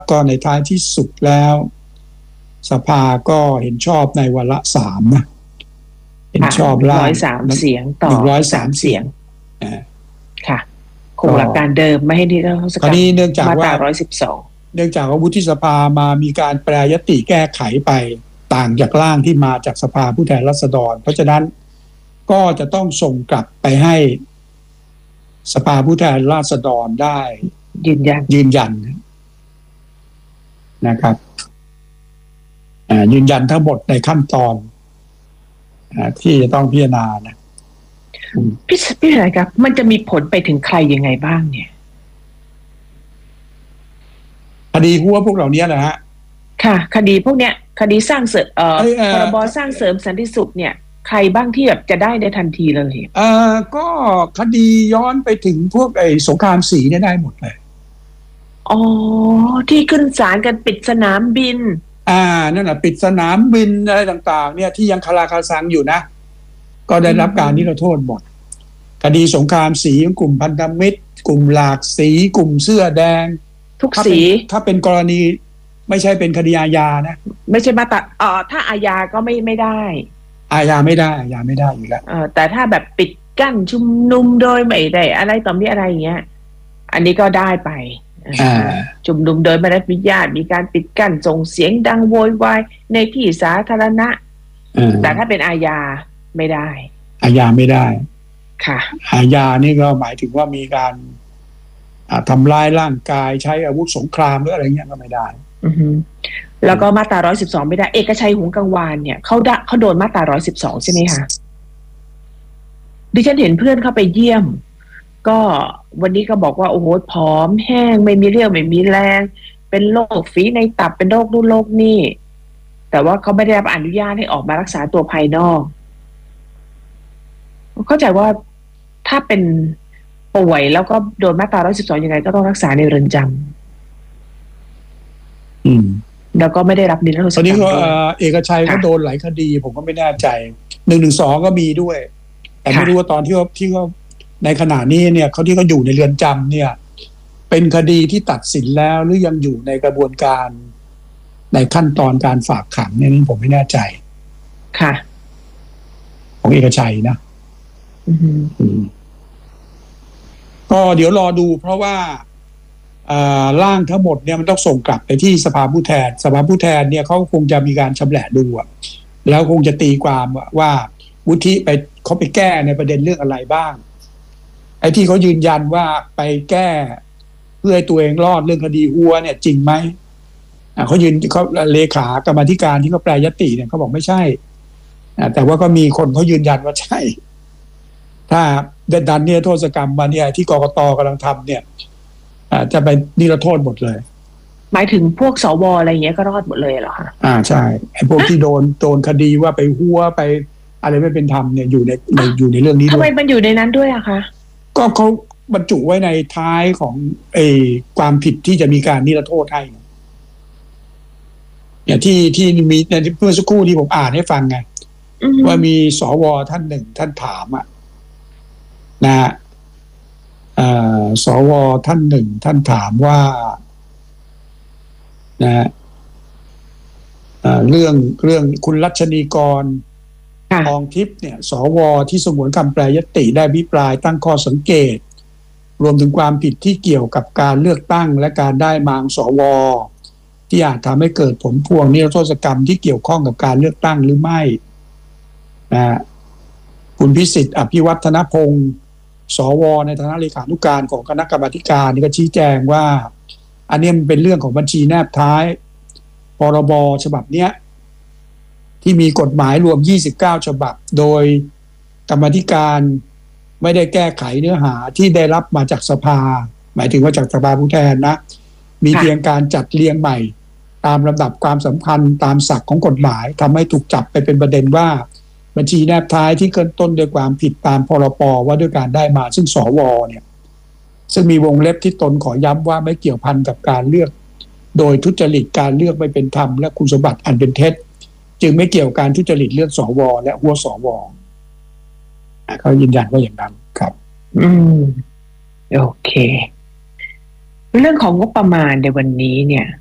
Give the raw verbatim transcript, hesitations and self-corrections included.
ก็ในท้ายที่สุดแล้วสภาก็เห็นชอบในวาระสามนะเห็นชอบร่างร้อยสามเสียงต่อหนึ่งร้อยสามเสียงค่ะคงหลักการเดิมไม่ให้นิรโทษกรรมเนื่องจากว่ามาตราร้อยสิบสองเนื่องจากว่าวุฒิสภามามีการแปรยติแก้ไขไปต่างจากร่างที่มาจากสภาผู้แทนราษฎรเพราะฉะนั้นก็จะต้องส่งกลับไปให้สภาผู้แทนราษฎรได้ยืนยันยืนยันนะครับยืนยันทั้งหมดในขั้นตอนที่จะต้องพิจารณานะพี่พี่อะไรครับมันจะมีผลไปถึงใครยังไงบ้างเนี่ยคดีหัวพวกเหล่านี้นะฮะค่ะคดีพวกเนี้ยคดีสร้างเสริมเอ่อพรบสร้างเสริมสันติสุขเนี่ยใครบ้างที่แบบจะได้ในทันทีเลยเอ่อก็คดีย้อนไปถึงพวกไอ้สงครามสีเนี่ยได้หมดเลยอ๋อที่ขึ้นศาลกันปิดสนามบินอ่านั่นแหละปิดสนามบินอะไรต่างๆเนี่ยที่ยังคาราคาซังอยู่นะก็ได้รับการนิรโทษหมดคดีสงครามสีของกลุ่มพันธมิตรกลุ่มหลากสีกลุ่มเสื้อแดงทุกสีถ้าเป็นกรณีไม่ใช่เป็นคดีอาญานะไม่ใช่มาตราเอ่อถ้าอาญาก็ไม่ไม่ได้อาญาไม่ได้อาญาไม่ได้อยู่แล้วเออแต่ถ้าแบบปิดกั้นชุมนุมโดยไม่ได้อะไรต่อมีอะไรอย่างเงี้ยอันนี้ก็ได้ไปชุมนุมโดยไม่ได้อนุญาตมีการปิดกั้นส่งเสียงดังโวยวายในที่สาธารณะแต่ถ้าเป็นอาญาไม่ได้อาญาไม่ได้ค่ะอาญานี่ก็หมายถึงว่ามีการทำร้ายร่างกายใช้อาวุธสงครามหรืออะไรเงี้ยก็ไม่ได้แล้วก็มาตราร้อยสิบสองไม่ได้เอกชัยหงส์กังวานเนี่ยเขาได้เขาโดนมาตราร้อยสิบสองใช่ไหมคะดิฉันเห็นเพื่อนเข้าไปเยี่ยมก็วันนี้ก็บอกว่าโอ้โหผอมแห้งไม่มีเรี่ยวไม่มีแรงเป็นโรคฝีในตับเป็นโรคนู่นโรคนี่แต่ว่าเขาไม่ได้รับอนุญาตให้ออกมารักษาตัวภายนอกเข้าใจว่าถ้าเป็นป่วยแล้วก็โดนมาตราร้อยสิบสองยังไงก็ต้องรักษาในเรือนจำอืมแล้วก็ไม่ได้รับนิรโทษกรรมตอนนี้ก็เอกชัยก็โดนหลายคดีผมก็ไม่แน่ใจหนึ่งหนึ่งสองก็มีด้วยแต่ไม่รู้ว่าตอนที่เขาที่เขาในขณะนี้เนี่ยเขาที่เขาอยู่ในเรือนจำเนี่ยเป็นคดีที่ตัดสินแล้วหรือยังอยู่ในกระบวนการในขั้นตอนการฝากขังเนี่ยนี่ผมไม่แน่ใจค่ะของเอกชัยนะก็เดี๋ยวรอดูเพราะว่าร่างทั้งหมดเนี่ยมันต้องส่งกลับไปที่สภาผู้แทนสภาผู้แทนเนี่ยเขาคงจะมีการชำแหละดูแล้วคงจะตีความว่าวุฒิไปเขาไปแก้ในประเด็นเรื่องอะไรบ้างไอ้ที่เขายืนยันว่าไปแก้เพื่อให้ตัวเองรอดเรื่องคดีหัวเนี่ยจริงไหมเขายืนเขาเลขากรรมธิการที่เขาแปรยติเนี่ยเขาบอกไม่ใช่แต่ว่าก็มีคนเขายืนยันว่าใช่ถ้าดันเนี่ยโทษกรรมมาเนี่ยที่กกตกำลังทำเนี่ยจะไปนิรโทษหมดเลยหมายถึงพวกสวอะไรเงี้ยก็รอดหมดเลยเหรอคะอ่าใช่ไอ้พวกที่โดนโดนคดีว่าไปหัวไปอะไรไม่เป็นธรรมเนี่ยอยู่ในในอยู่ในเรื่องนี้ด้วยทำไมมันอยู่ในนั้นด้วยอะคะก็เขาบรรจุไว้ในท้ายของไอ้ความผิดที่จะมีการนิรโทษให้เนี่ยที่ที่มีในเมื่อสักครู่ที่ผมอ่านให้ฟังไงว่ามีสวท่านหนึ่งท่านถามอ่ะนะฮะสวท่านหนึ่งท่านถามว่านะเรื่องเรื่องคุณรัชนีกรทองทิพย์เนี่ยสวที่สงวนคำแปรยติได้อภิปรายตั้งข้อสังเกตรวมถึงความผิดที่เกี่ยวกับการเลือกตั้งและการได้มางสวที่อาจทำให้เกิดผลพวงนิรโทษกรรมที่เกี่ยวข้องกับการเลือกตั้งหรือไม่นะคุณพิสิทธิ์อภิวัฒนพงศ์สวในฐานะเลขานุการของคณะกรรมาการนี่ก็ชี้แจงว่าอันนี้มันเป็นเรื่องของบัญชีแนบท้ายพรบฉบับเนี้ยที่มีกฎหมายรวมยี่สิบเก้าฉบับโดยกรรมาธิการไม่ได้แก้ไขเนื้อหาที่ได้รับมาจากสภาหมายถึงว่าจากสภาผู้แทนนะมีเพียงการจัดเรียงใหม่ตามลำดับความสำคัญตามศักดิ์ของกฎหมายทำให้ถูกจับไปเป็นประเด็นว่าบัญชีแนบท้ายที่เกินต้นด้วยความผิดตามพรบว่าด้วยการได้มาซึ่งสวเนี่ยซึ่งมีวงเล็บที่ตนขอย้ำว่าไม่เกี่ยวพันกับการเลือกโดยทุจริตการเลือกไม่เป็นธรรมและคุณสมบัติอันเป็นเท็จจึงไม่เกี่ยวกับการทุจริตเลือกสวและหัวสวเขายืนยันว่าอย่างนั้นครับอืมโอเคเรื่องของงบประมาณในวันนี้เนี่ย